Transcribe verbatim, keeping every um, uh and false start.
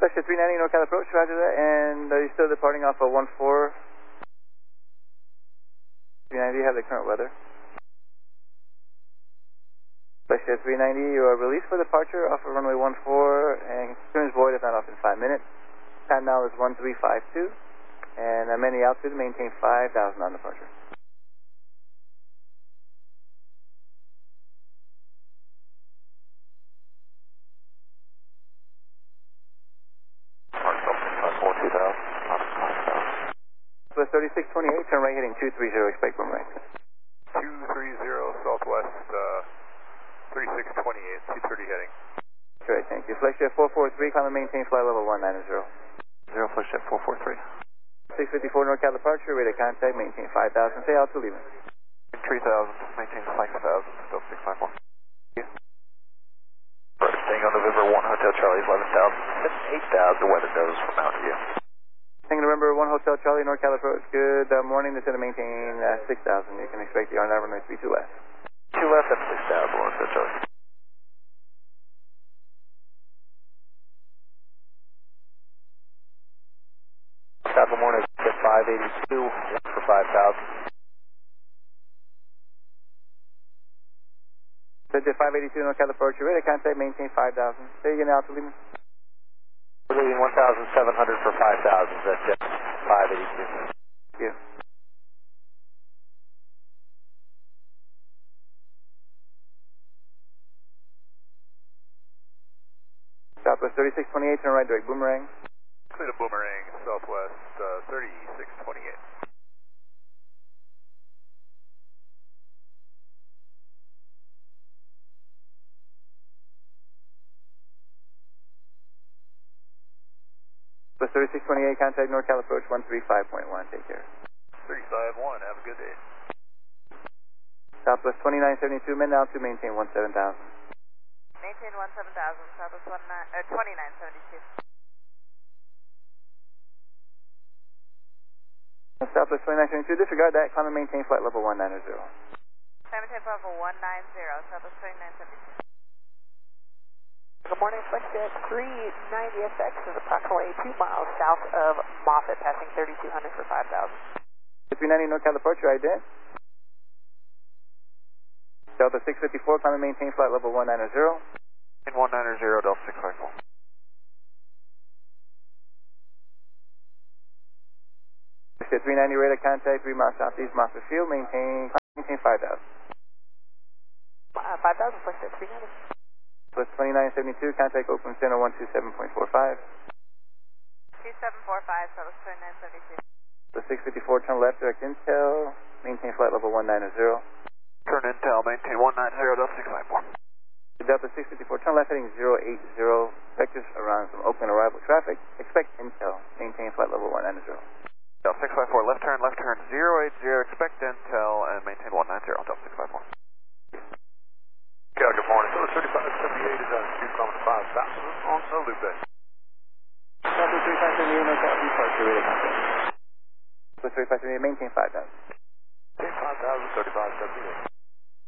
Fletcher three ninety, NorCal approach, roger that. And are you still departing off of one four? three ninety, you have the current weather. Fletcher three ninety, you are released for departure off of runway one four, and turns void if not off in five minutes. Time now is one three five two, and I'm any altitude, maintain five thousand on departure. So thirty-six twenty-eight, turn right heading two three zero, expect boomerang. two three zero Southwest, uh, thirty-six twenty-eight, two thirty heading. Great, thank you. Flexjet four four three, climb and maintain flight level one nine zero. Zero Flexjet four four three. six fifty-four NorCal departure, radar contact, maintain five thousand, say altitude leaving. three thousand, maintain five thousand, still six five one. Thank you. Staying on November one Hotel Charlie, eleven thousand, eight thousand, weather goes from Mountain View. Staying November one Hotel Charlie, NorCal approach, good uh, morning, it's going to maintain uh, six thousand, you can expect the R nine runway three two left. two left, that's six thousand, one Hotel Charlie. South Morning at five eighty-two, for five thousand. Fletcher five eighty-two NorCal approach, radar contact, maintain five thousand, say again altitude leaving. We're leaving one thousand seven hundred for five thousand, that's it, five eighty-two. Thank you. Southwest thirty-six twenty-eight, turn right direct boomerang. Clear to boomerang, Southwest, uh, thirty-six twenty-eight. Southwest thirty-six twenty-eight, contact NorCal approach one three five point one, take care. three five one, have a good day. Southwest twenty-nine seventy-two, men altitude, maintain one seven thousand. Maintain one seven thousand, Southwest twenty-nine seventy-two. Southwest twenty-nine seventy-two, disregard that, climb and maintain flight level one nine zero. Maintain flight level one nine zero, Southwest twenty-nine seventy-two. Good morning, Flexjet three ninety S X is approximately two miles south of Moffett, passing thirty-two hundred for five thousand. three ninety NorCal departure, ident. Delta six fifty-four, climb and maintain flight level one nine zero. In one nine zero, Delta six five four. three ninety radar contact, three miles southeast Moffett Field, maintain, maintain five thousand. Uh, five thousand, Flexjet three ninety. Plus twenty-nine seventy-two, contact open center one two seven point four five. two seven four five, Southwest twenty-nine seventy-two. Plus six fifty-four, turn left direct intel, maintain flight level one nine zero. Turn intel, maintain one nine zero, Delta six five four. Delta six fifty-four, turn left heading zero eight zero, vectors around some Oakland arrival traffic, expect intel, maintain flight level one nine zero. Delta six five four, left turn, left turn, zero eight zero, expect intel, and maintain one nine zero, Delta six five four. Yeah, good morning. So thirty-five seventy-eight is on two comma five thousand on the loop day. Delta thirty-five seventy-eight, NorCal departure, radar contact. Plus thirty-five seventy-eight, maintain five thousand. five thousand, thirty-five seventy-eight.